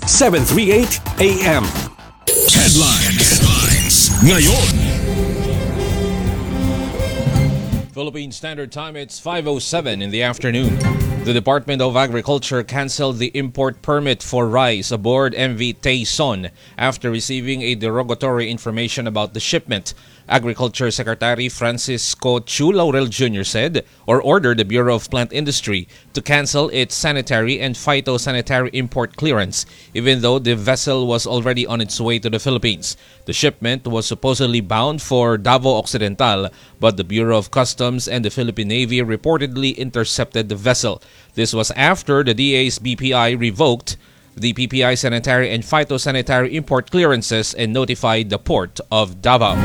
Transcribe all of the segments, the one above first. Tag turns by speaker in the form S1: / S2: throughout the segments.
S1: 738 AM.
S2: Headlines. Ngayon.
S3: Philippine Standard Time, it's 5:07 in the afternoon. The Department of Agriculture canceled the import permit for rice aboard MV Tayson after receiving a derogatory information about the shipment. Agriculture Secretary Francisco Chu Laurel Jr. said or ordered the Bureau of Plant Industry to cancel its sanitary and phytosanitary import clearance, even though the vessel was already on its way to the Philippines. The shipment was supposedly bound for Davao Occidental, but the Bureau of Customs and the Philippine Navy reportedly intercepted the vessel. This was after the DA's BPI revoked the PPI sanitary and phytosanitary import clearances and notified the port of Davao.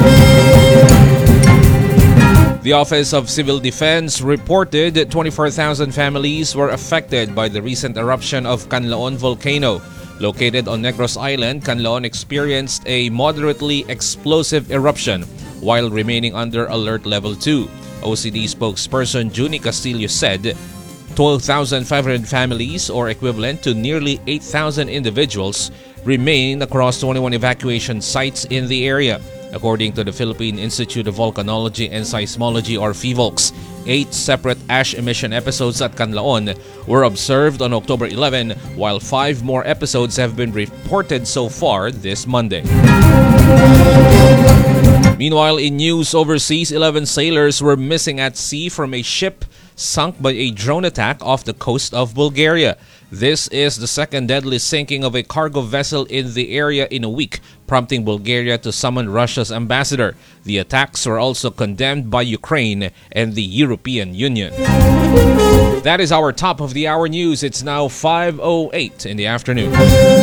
S3: The Office of Civil Defense reported 24,000 families were affected by the recent eruption of Canlaon volcano. Located on Negros Island, Canlaon experienced a moderately explosive eruption while remaining under Alert Level 2. OCD spokesperson Junie Castillo said 12,500 families, or equivalent to nearly 8,000 individuals, remain across 21 evacuation sites in the area. According to the Philippine Institute of Volcanology and Seismology, or PHIVOLCS, 8 separate ash emission episodes at Canlaon were observed on October 11, while 5 more episodes have been reported so far this Monday. Meanwhile, in news overseas, 11 sailors were missing at sea from a ship sunk by a drone attack off the coast of Bulgaria. This is the second deadly sinking of a cargo vessel in the area in a week, prompting Bulgaria to summon Russia's ambassador. The attacks were also condemned by Ukraine and the European Union. That is our top of the hour news. It's now 5:08 in the afternoon.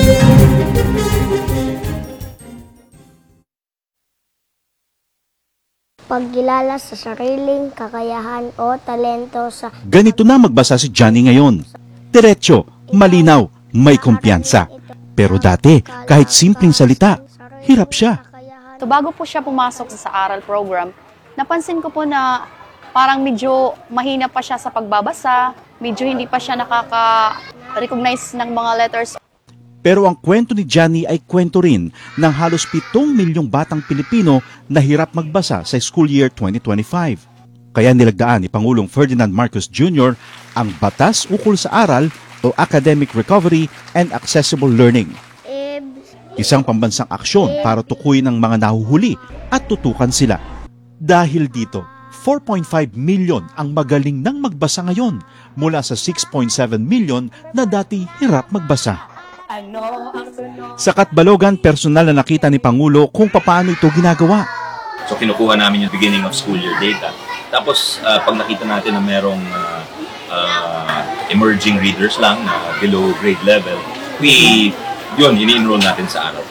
S4: Pagkilala sa sariling kakayahan o talento sa...
S5: Ganito na magbasa si Johnny ngayon. Diretso, malinaw, may kumpiyansa. Pero dati, kahit simpleng salita, hirap siya.
S6: So bago po siya pumasok sa aral program, napansin ko po na parang medyo mahina pa siya sa pagbabasa, medyo hindi pa siya nakaka-recognize ng mga letters.
S5: Pero ang kwento ni Johnny ay kwento rin ng halos 7 milyong batang Pilipino na hirap magbasa sa school year 2025. Kaya nilagdaan ni Pangulong Ferdinand Marcos Jr. ang Batas Ukol sa Aral o Academic Recovery and Accessible Learning. Isang pambansang aksyon para tukuyin ang mga nahuhuli at tutukan sila. Dahil dito, 4.5 milyon ang magaling nang magbasa ngayon mula sa 6.7 milyon na dati hirap magbasa. Sa Katbalogan, personal na nakita ni Pangulo kung paano ito ginagawa.
S7: So kinukuha namin yung beginning of school year data. Tapos pag nakita natin na merong emerging readers lang na below grade level, ini-enroll natin sa araw.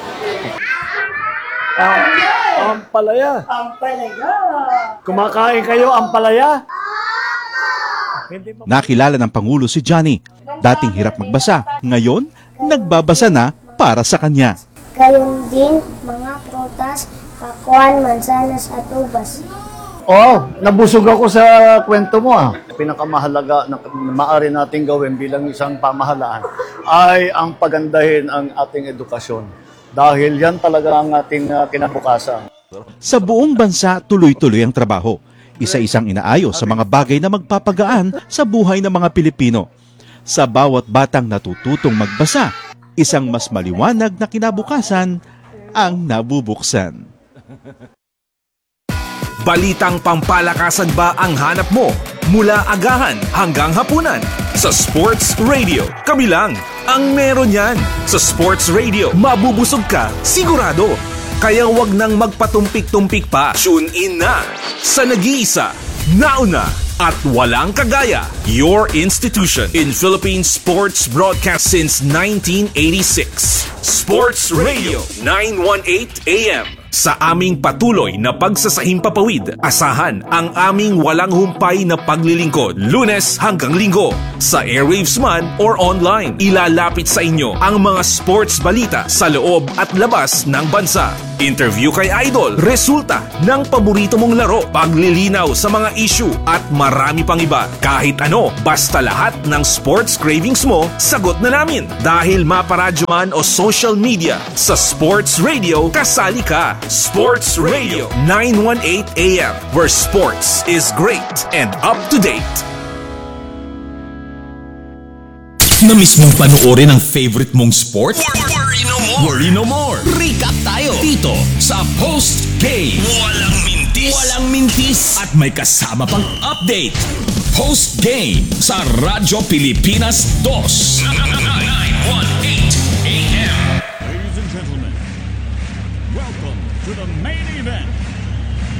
S8: Ampalaya. Ampalaya. Kumakain kayo, ampalaya?
S5: Nakilala ng Pangulo si Johnny. Dating hirap magbasa, ngayon nagbabasa na para sa kanya.
S4: Gayon din mga prutas, pakwan, mansanas at ubas.
S8: Nabusog ako sa kwento mo. Pinakamahalaga na maaari nating gawin bilang isang pamahalaan ay ang pagandahin ang ating edukasyon. Dahil yan talaga ang ating kinabukasan.
S5: Sa buong bansa, tuloy-tuloy ang trabaho. Isa-isang inaayos sa mga bagay na magpapagaan sa buhay ng mga Pilipino. Sa bawat batang natututong magbasa, isang mas maliwanag na kinabukasan ang nabubuksan.
S1: Balitang pampalakasan ba ang hanap mo? Mula agahan hanggang hapunan. Sa Sports Radio, kami lang ang meron yan. Sa Sports Radio, mabubusog ka, sigurado. Kaya wag nang magpatumpik-tumpik pa. Tune in na sa nag-iisa, nauna, at walang kagaya, your institution in Philippine sports broadcast since 1986. Sports Radio 918 AM. Sa aming patuloy na pagsasahimpapawid, asahan ang aming walang humpay na paglilingkod, Lunes hanggang Linggo. Sa airwaves man or online, ilalapit sa inyo ang mga sports balita sa loob at labas ng bansa. interview kay idol, resulta ng paborito mong laro, paglilinaw sa mga issue at marami pang iba. Kahit ano, basta lahat ng sports cravings mo, sagot na namin. Dahil maparadyo man o social media, sa Sports Radio, kasali ka. Sports Radio 918 AM, where sports is great and up to date.
S2: Na-miss mong panoorin ang favorite mong sport? Worry no more! Worry no more! Recap tayo dito sa Post Game. Walang mintis! Walang mintis! At may kasama pang update. Post Game sa Radyo Pilipinas 2. 918